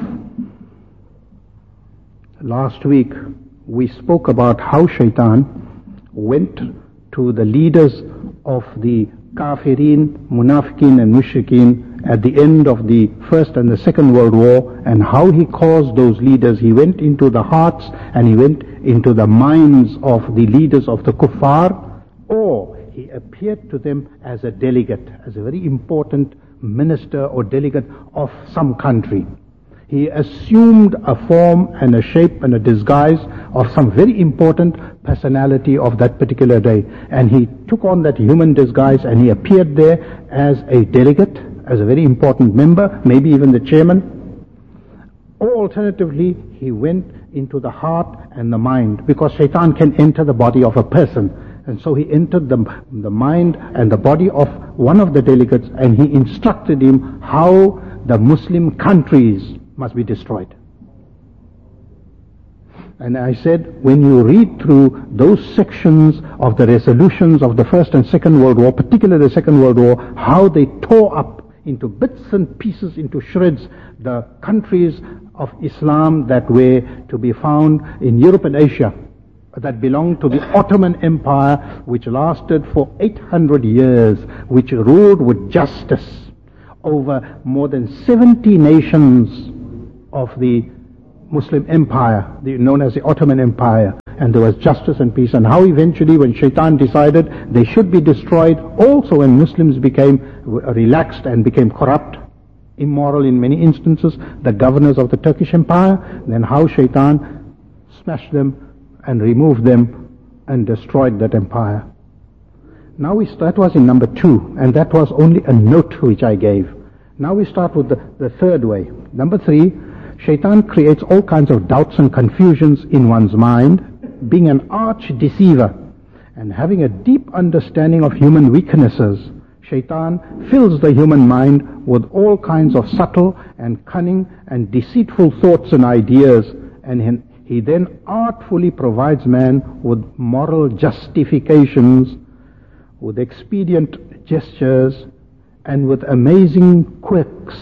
last week, we spoke about how Shaitan went to the leaders of the Kafirin, Munafiqin and Mushrikeen at the end of the First and the Second World War, and how he caused those leaders. He went into the hearts and he went into the minds of the leaders of the Kuffar, or he appeared to them as a delegate, as a very important minister or delegate of some country. He assumed a form and a shape and a disguise of some very important personality of that particular day, and he took on that human disguise and he appeared there as a delegate, as a very important member, maybe even the chairman. Or alternatively, he went into the heart and the mind, because Shaitan can enter the body of a person. And so he entered the, the mind and the body of one of the delegates, and he instructed him how the Muslim countries must be destroyed. And I said, when you read through those sections of the resolutions of the First and Second World War, particularly the Second World War, how they tore up into bits and pieces, into shreds, the countries of Islam that were to be found in Europe and Asia. that belonged to the Ottoman Empire, which lasted for eight hundred years, which ruled with justice over more than seventy nations of the Muslim Empire, the, known as the Ottoman Empire, and there was justice and peace. And how eventually, when Shaitan decided they should be destroyed, also when Muslims became relaxed and became corrupt, immoral in many instances, the governors of the Turkish Empire, then how Shaitan smashed them and removed them and destroyed that empire. Now we start, that was in number two, and that was only a note which I gave. Now we start with the, the third way. Number three, Shaitan creates all kinds of doubts and confusions in one's mind, being an arch deceiver and having a deep understanding of human weaknesses. Shaitan fills the human mind with all kinds of subtle and cunning and deceitful thoughts and ideas, and he then artfully provides man with moral justifications, with expedient gestures, and with amazing quirks.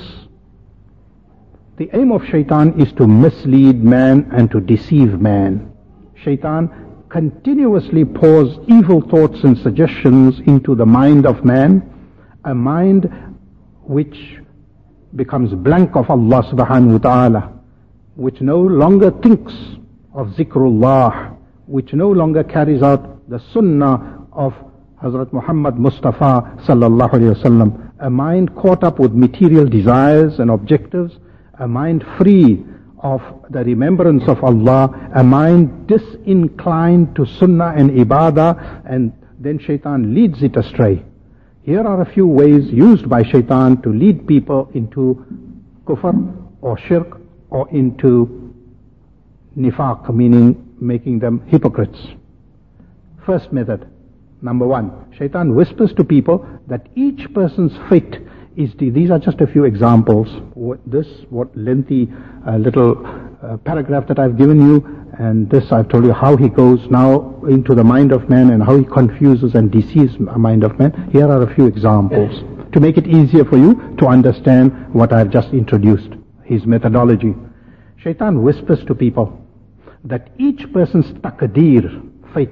The aim of Shaitan is to mislead man and to deceive man. Shaitan continuously pours evil thoughts and suggestions into the mind of man, a mind which becomes blank of Allah subhanahu wa ta'ala, which no longer thinks of zikrullah, which no longer carries out the sunnah of Hazrat Muhammad Mustafa sallallahu alayhi wasallam, a mind caught up with material desires and objectives, a mind free of the remembrance of Allah, a mind disinclined to sunnah and ibadah, and then Shaitan leads it astray. Here are a few ways used by Shaitan to lead people into kufr or shirk or into nifaq, meaning making them hypocrites. First method, number one, Shaitan whispers to people that each person's fate is, the, these are just a few examples. What, this, what lengthy uh, little uh, paragraph that I've given you, and this I've told you how he goes now into the mind of man and how he confuses and deceives the mind of man. Here are a few examples to make it easier for you to understand what I've just introduced, his methodology. Shaitan whispers to people that each person's taqdeer, fate,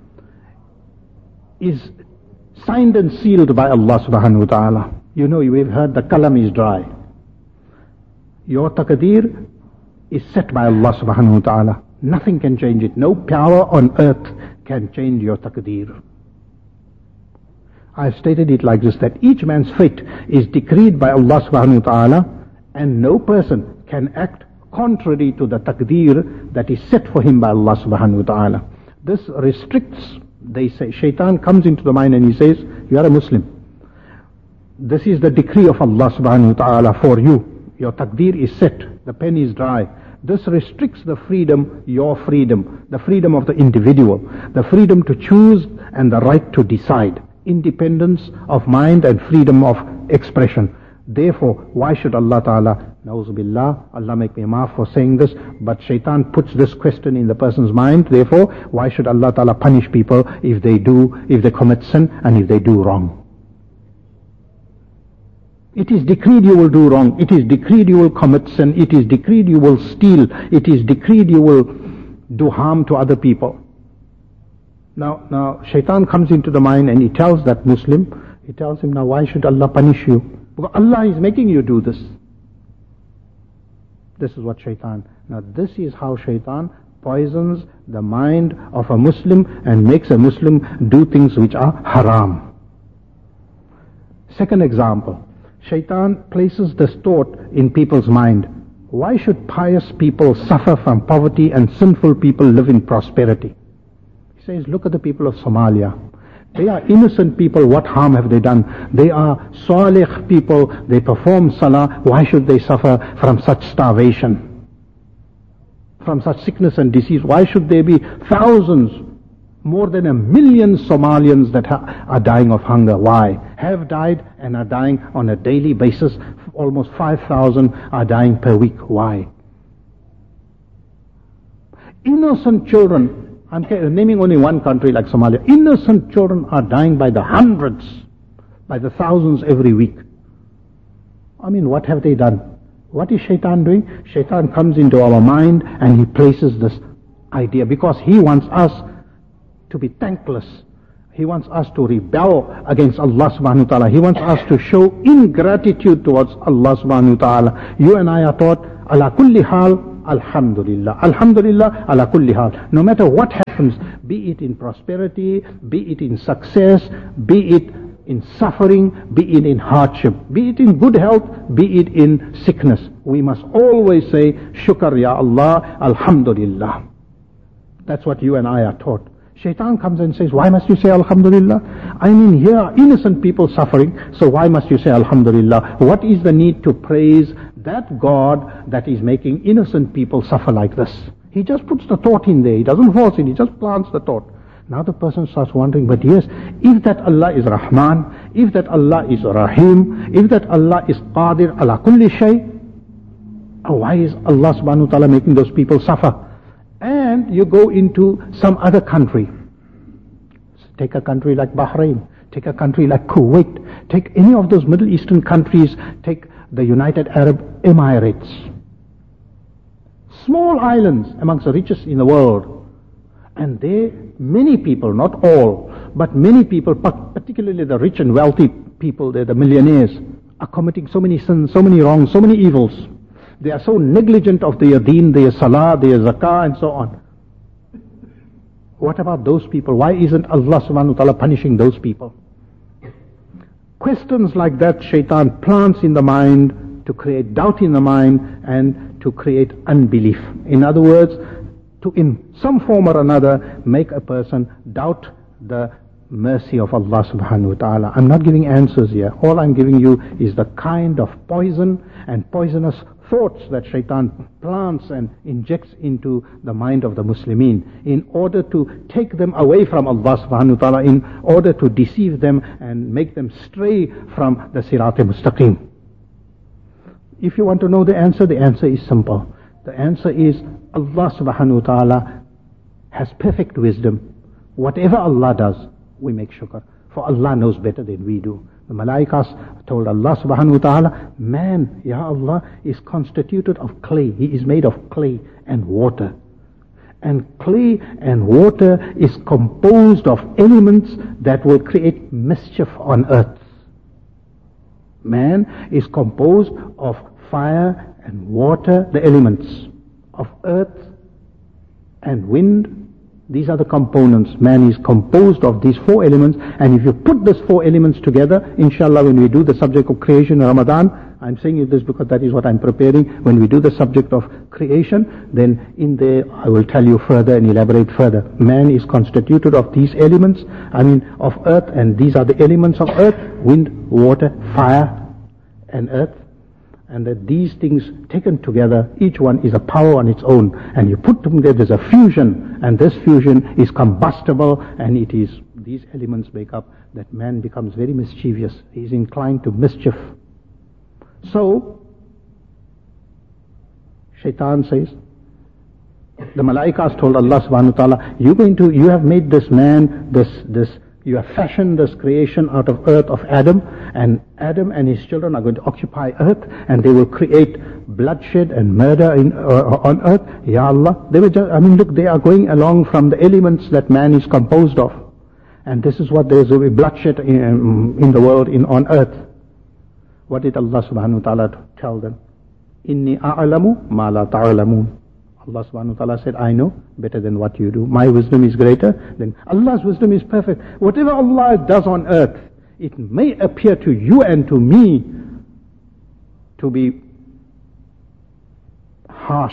is signed and sealed by Allah subhanahu wa ta'ala. You know, we've heard the kalam is dry. Your taqdeer is set by Allah subhanahu wa ta'ala. Nothing can change it. No power on earth can change your taqdeer. I've stated it like this, that each man's fate is decreed by Allah subhanahu wa ta'ala, and no person can act contrary to the taqdeer that is set for him by Allah subhanahu wa ta'ala. This restricts, they say, Shaitan comes into the mind and he says, you are a Muslim. This is the decree of Allah subhanahu wa ta'ala for you. Your taqdeer is set, the pen is dry. This restricts the freedom, your freedom, the freedom of the individual, the freedom to choose and the right to decide, independence of mind and freedom of expression. Therefore, why should Allah ta'ala, na'udhu billah, Allah make me maaf for saying this, but Shaitan puts this question in the person's mind. Therefore, why should Allah ta'ala punish people if they do, if they commit sin and if they do wrong? It is decreed you will do wrong. It is decreed you will commit sin. It is decreed you will steal. It is decreed you will do harm to other people. Now, now Shaitan comes into the mind and he tells that Muslim, he tells him, now why should Allah punish you? Because Allah is making you do this. This is what Shaitan. Now this is how Shaitan poisons the mind of a Muslim and makes a Muslim do things which are haram. Second example. Shaitan places this thought in people's mind. Why should pious people suffer from poverty and sinful people live in prosperity? He says, look at the people of Somalia. They are innocent people. What harm have they done? They are salih people. They perform salah. Why should they suffer from such starvation? From such sickness and disease? Why should there be thousands, more than a million Somalians that ha- are dying of hunger? Why? Have died and are dying on a daily basis. Almost five thousand are dying per week. Why? Innocent children, I'm naming only one country like Somalia, innocent children are dying by the hundreds, by the thousands every week. I mean, what have they done? What is Shaitan doing? Shaitan comes into our mind and he places this idea, because he wants us to be thankless. He wants us to rebel against Allah subhanahu wa ta'ala. He wants us to show ingratitude towards Allah subhanahu wa ta'ala. You and I are taught, ala kulli hal, alhamdulillah. Alhamdulillah, ala kulli hal. No matter what happens, be it in prosperity, be it in success, be it in suffering, be it in hardship, be it in good health, be it in sickness, we must always say, shukr ya Allah, alhamdulillah. That's what you and I are taught. Shaitan comes and says, why must you say alhamdulillah? I mean, here are innocent people suffering, so why must you say alhamdulillah? What is the need to praise that God that is making innocent people suffer like this? He just puts the thought in there, he doesn't force it, he just plants the thought. Now the person starts wondering, but yes, if that Allah is Rahman, if that Allah is Rahim, if that Allah is Qadir ala kulli shay, why is Allah subhanahu wa ta'ala making those people suffer? And you go into some other country. Take a country like Bahrain, take a country like Kuwait, take any of those Middle Eastern countries, take the United Arab Emirates. Small islands amongst the richest in the world. And there, many people, not all, but many people, particularly the rich and wealthy people, they're the millionaires, are committing so many sins, so many wrongs, so many evils. They are so negligent of their deen, their salah, their zakah and so on. What about those people? Why isn't Allah subhanahu wa ta'ala punishing those people? Questions like that shaitan plants in the mind to create doubt in the mind and to create unbelief. In other words, to in some form or another make a person doubt the mercy of Allah subhanahu wa ta'ala. I'm not giving answers here. All I'm giving you is the kind of poison and poisonous thoughts that shaitan plants and injects into the mind of the Muslimin in order to take them away from Allah subhanahu wa ta'ala, in order to deceive them and make them stray from the Sirat-e-Mustaqim. If you want to know the answer, the answer is simple. The answer is Allah subhanahu wa ta'ala has perfect wisdom. Whatever Allah does, we make shukr. For Allah knows better than we do. The Malaikas told Allah subhanahu wa ta'ala, man, Ya Allah, is constituted of clay. He is made of clay and water. And clay and water is composed of elements that will create mischief on earth. Man is composed of fire and water, the elements of earth and wind. These are the components. Man is composed of these four elements, and if you put these four elements together, inshallah, when we do the subject of creation in Ramadan, I'm saying this because that is what I'm preparing. When we do the subject of creation, then in there I will tell you further and elaborate further. Man is constituted of these elements, I mean of earth, and these are the elements of earth: wind, water, fire and earth. And that these things taken together, each one is a power on its own, and you put them there, there's a fusion, and this fusion is combustible, and it is, these elements make up that man becomes very mischievous. He is inclined to mischief. So shaitan says, the Malaikas told Allah subhanahu wa ta'ala, you're going to, you have made this man, this, this, you have fashioned this creation out of earth of Adam, and Adam and his children are going to occupy earth, and they will create bloodshed and murder in, uh, on earth. Ya Allah, they were just, I mean, look, they are going along from the elements that man is composed of, and this is what there is will be bloodshed in, in the world, in on earth. What did Allah subhanahu wa ta'ala tell them? Inni a'lamu ma la ta'lamun. Allah subhanahu wa ta'ala said, I know better than what you do. My wisdom is greater than Allah's wisdom is perfect. Whatever Allah does on earth, it may appear to you and to me to be harsh.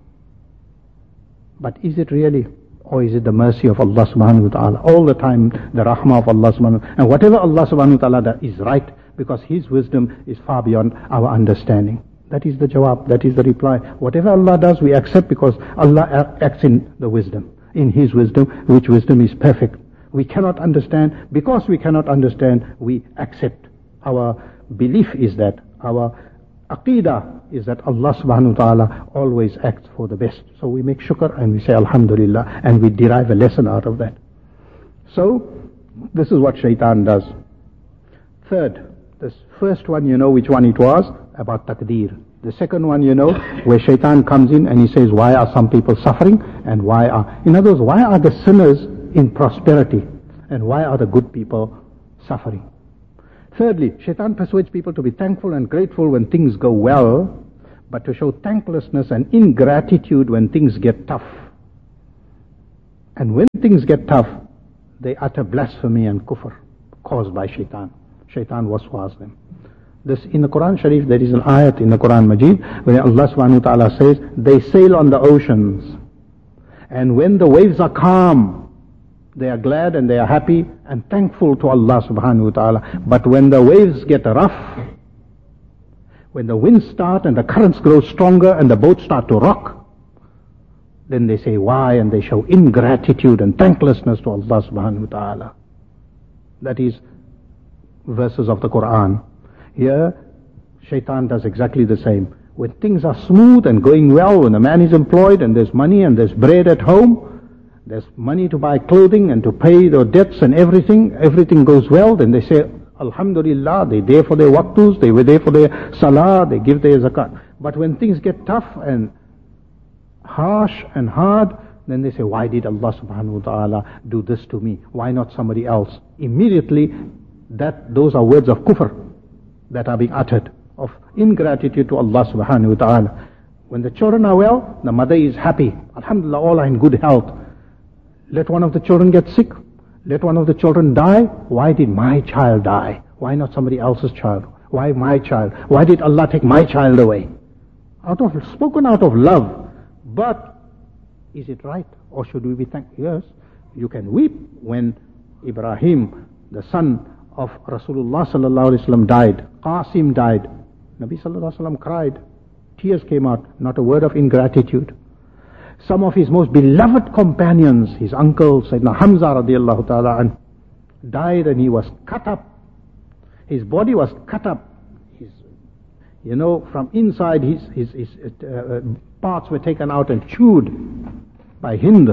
But is it really? Or is it the mercy of Allah subhanahu wa ta'ala? All the time, the rahmah of Allah subhanahu wa ta'ala. And whatever Allah subhanahu wa ta'ala does is right, because His wisdom is far beyond our understanding. That is the jawab, that is the reply. Whatever Allah does, we accept because Allah acts in the wisdom, in His wisdom, which wisdom is perfect. We cannot understand. Because we cannot understand, we accept. Our belief is that, our aqidah is that Allah subhanahu wa ta'ala always acts for the best. So we make shukr and we say alhamdulillah, and we derive a lesson out of that. So this is what shaitan does. Third, this first one, you know which one it was? About taqdeer. The second one, you know, where shaitan comes in and he says, why are some people suffering and why are, in other words, why are the sinners in prosperity and why are the good people suffering? Thirdly, shaitan persuades people to be thankful and grateful when things go well, but to show thanklessness and ingratitude when things get tough. And when things get tough, they utter blasphemy and kufr caused by shaitan. Shaitan waswas them. This, in the Quran Sharif, there is an ayat in the Quran Majid where Allah subhanahu wa ta'ala says, they sail on the oceans, and when the waves are calm, they are glad and they are happy and thankful to Allah subhanahu wa ta'ala. But when the waves get rough, when the winds start and the currents grow stronger and the boats start to rock, then they say why, and they show ingratitude and thanklessness to Allah subhanahu wa ta'ala. That is verses of the Quran. Here, shaitan does exactly the same. When things are smooth and going well, when a man is employed and there's money and there's bread at home, there's money to buy clothing and to pay their debts and everything, everything goes well, then they say, Alhamdulillah, they're there for their waqtus, they were there for their salah, they give their zakat. But when things get tough and harsh and hard, then they say, why did Allah subhanahu wa ta'ala do this to me? Why not somebody else? Immediately, that those are words of kufr that are being uttered, of ingratitude to Allah subhanahu wa ta'ala. When the children are well, the mother is happy. Alhamdulillah, all are in good health. Let one of the children get sick. Let one of the children die. Why did my child die? Why not somebody else's child? Why my child? Why did Allah take my child away? Out of, spoken out of love. But, is it right? Or should we be thankful? Yes, you can weep when Ibrahim, the son of Rasulullah sallallahu alaihi wasallam, died. Qasim died. Nabi sallallahu alaihi wasallam cried. Tears came out. Not a word of ingratitude. Some of his most beloved companions, his uncle Sayyidina Hamza radiallahu ta'ala anh, died and he was cut up. His body was cut up. His, you know, from inside his, his, his uh, parts were taken out and chewed by Hind.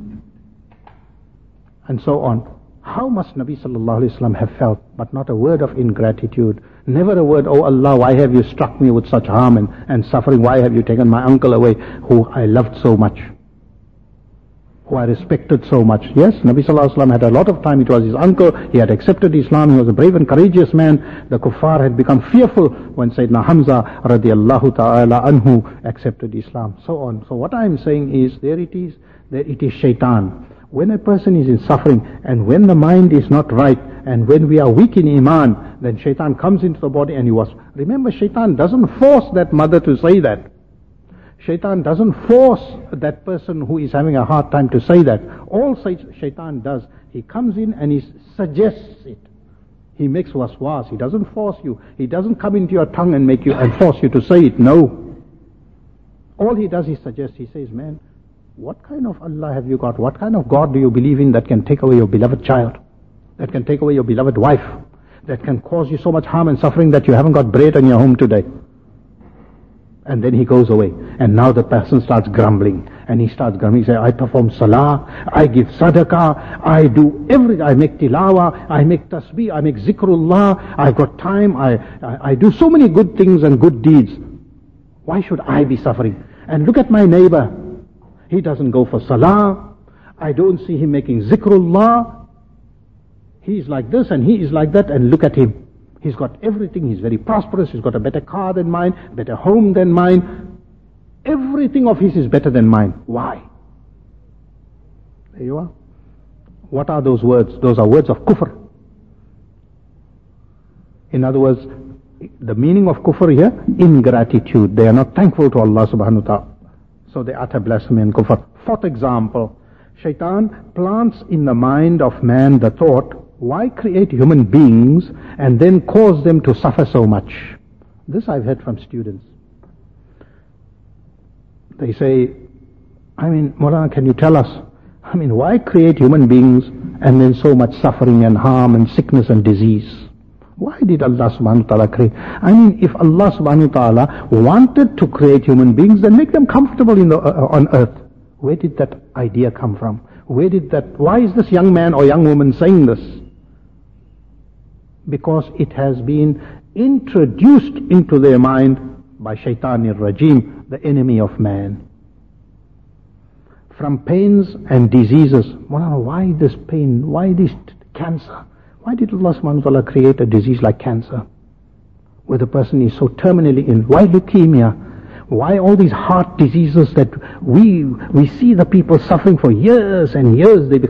And so on. How must Nabi sallallahu alaihi wasallam have felt? But not a word of ingratitude. Never a word, oh Allah, why have you struck me with such harm and, and suffering? Why have you taken my uncle away, who I loved so much, who I respected so much? Yes, Nabi sallallahu alaihi wasallam had a lot of time. It was his uncle. He had accepted Islam. He was a brave and courageous man. The kuffar had become fearful when Sayyidina Hamza radiallahu ta'ala anhu accepted Islam. So on. So what I am saying is, there it is, there it is shaitan. When a person is in suffering and when the mind is not right and when we are weak in iman, then shaitan comes into the body and he was. Remember, shaitan doesn't force that mother to say that. Shaitan doesn't force that person who is having a hard time to say that. All shaitan does, he comes in and he suggests it. He makes waswas. He doesn't force you. He doesn't come into your tongue and make you and force you to say it. No. All he does is suggest. He says, man, what kind of Allah have you got? What kind of God do you believe in that can take away your beloved child? That can take away your beloved wife? That can cause you so much harm and suffering that you haven't got bread in your home today? And then he goes away. And now the person starts grumbling. And he starts grumbling. He says, I perform salah, I give sadaqah, I do everything. I make tilawah, I make tasbih, I make zikrullah, I've got time, I, I, I do so many good things and good deeds. Why should I be suffering? And look at my neighbor. He doesn't go for salah. I don't see him making zikrullah. He's like this and he is like that, and look at him. He's got everything. He's very prosperous. He's got a better car than mine, better home than mine. Everything of his is better than mine. Why? There you are. What are those words? Those are words of kufr. In other words, the meaning of kufr here, ingratitude. They are not thankful to Allah subhanahu wa ta'ala. So they utter blasphemy and kufr. Fourth example, shaitan plants in the mind of man the thought, why create human beings and then cause them to suffer so much? This I've heard from students. They say, I mean, Maulana, can you tell us, I mean, why create human beings and then so much suffering and harm and sickness and disease? Why did Allah subhanahu wa ta'ala create? I mean, if Allah subhanahu wa ta'ala wanted to create human beings, then make them comfortable in the, uh, on earth. Where did that idea come from? Where did that, why is this young man or young woman saying this? Because it has been introduced into their mind by Shaitanir Rajim, the enemy of man. From pains and diseases. Why this pain? Why this cancer? Why did Allah subhanahu wa ta'ala create a disease like cancer? Where the person is so terminally ill. Why leukemia? Why all these heart diseases that we we see the people suffering for years and years? They become